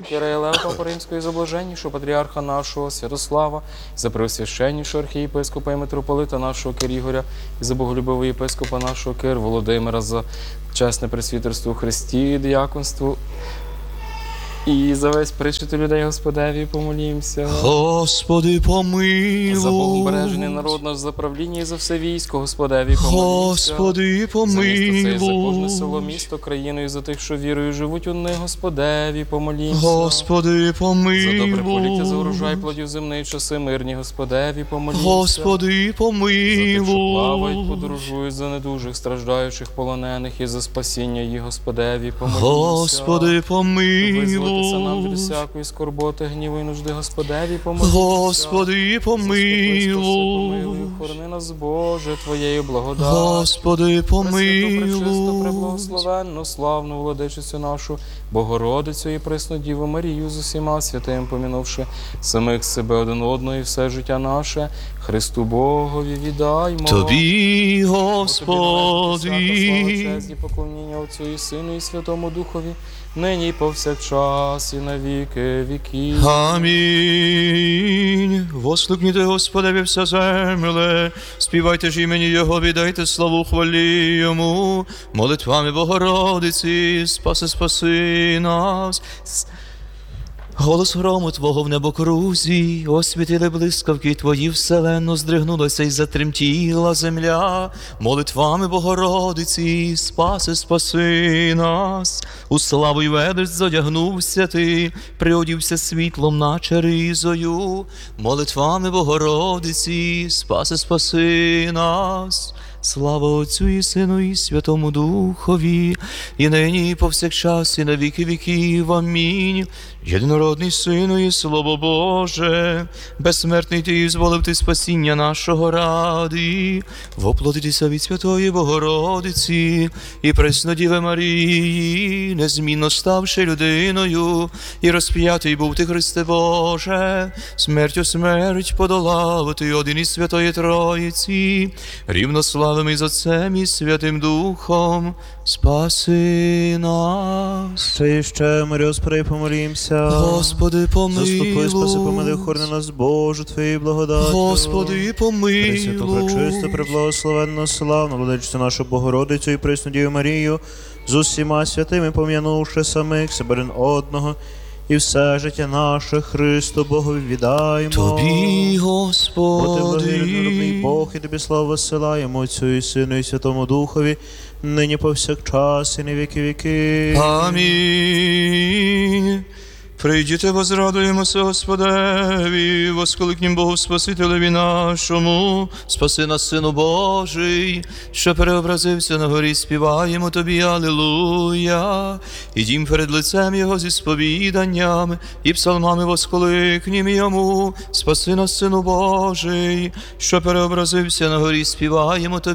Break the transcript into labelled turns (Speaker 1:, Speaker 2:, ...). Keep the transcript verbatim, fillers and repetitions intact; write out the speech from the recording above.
Speaker 1: архієрея Лева Папа Римського і за блаженнішого патріарха нашого Святослава, за преосвященнішого архієпископа і митрополита нашого Кир Ігоря, і за боголюбивого єпископа нашого Кир Володимира, за чесне пресвітерство у Христі і діяконство, і за весь причити людей Господеві помолімся.
Speaker 2: Господи, помилуй.
Speaker 1: За богобережений народ наш, за правління і за все військо Господеві помолімся.
Speaker 2: Господи, помилуй.
Speaker 1: За місто це і за кожне село, місто, країну і за тих, що вірою живуть у них, Господеві помолімся.
Speaker 2: Господи, помилуй.
Speaker 1: За добре поліття, за урожай плодів земної часи мирні, Господеві помолімся.
Speaker 2: Господи, помилуй.
Speaker 1: За тих, що плавають, подорожують, за недужих, страждаючих, полонених і за спасіння їх, Господеві помолімся.
Speaker 2: Господи, помилуй.
Speaker 1: Визволитися нам від всякої скорботи, гніву і нужди, Господеві помолімся.
Speaker 2: Господи, помилуй.
Speaker 1: Охорони нас, Боже, Твоєю благодаттю.
Speaker 2: Господи, помилуй.
Speaker 1: Пречисто, преблагословенну, славну владичицю нашу, Богородицю і пресну Діву Марію з усіма святим, помінувши самих себе один одного і все життя наше, Христу Богові віддаймо.
Speaker 2: Тобі,
Speaker 1: Господи,
Speaker 2: Господи.
Speaker 1: честь і поклоніння Отцю і Сину і Святому Духові, нині і повсякчас і на віки віків.
Speaker 2: Амінь. Воскликніте Господеві вся земле, співайте ж імені Його, віддайте славу хвалі Йому, молитвами Богородиці, спаси, спаси нас. Голос грому Твого в небокрузі, освітили блискавки Твої, вселенну здригнулася й затремтіла земля. Молитвами Богородиці, спаси, спаси нас. У славу й велич зодягнувся Ти, приодівся світлом, наче ризою. Молитвами Богородиці, спаси, спаси нас. Слава Отцю і Сину і Святому Духові, і нині, і повсякчас, і на віки віків. Амінь. Єдинородний Сину і Слово Боже, безсмертний Ти, зволив Ти спасіння нашого ради, воплотитися від Святої Богородиці і Преснодіви Марії, незмінно ставши людиною, і розп'ятий був Ти, Христе Боже, смертю смерть подолав Ти, один із Святої Троїці, рівнославим із Отцем і Святим Духом, спаси нас.
Speaker 3: Ще і ще, Марі, Господи, помолімся.
Speaker 2: Господи, помилуй.
Speaker 3: Заступи, спаси, помилуй, охорони нас, Боже, Твоєю благодаттю.
Speaker 2: Господи, помилуй.
Speaker 3: Пресвяту, пречисту, преблагословенну, славну владичицю нашу Богородицю і пресну Діву Марію, з усіма святими, пом'янувши самих себе один одного, і все життя наше Христу Богові віддаємо.
Speaker 2: Тобі,
Speaker 3: Бо Ти благий,
Speaker 2: Господи.
Speaker 3: Бог, і Тобі славу висилаємо, Отцю і Сину і Святому Духові, нині повсякчас і на віки віки.
Speaker 2: Амінь. Прийдіте, возрадуємося Господеві, воскликнім Богу Спасителеві нашому, спаси нас, Сину Божий, що переобразився на горі, співаємо Тобі, алілуя. Ідім перед лицем Його зі сповіданням, і псалмами воскликнім Йому, спаси нас, Сину Божий, що переобразився на горі, співаємо Тобі,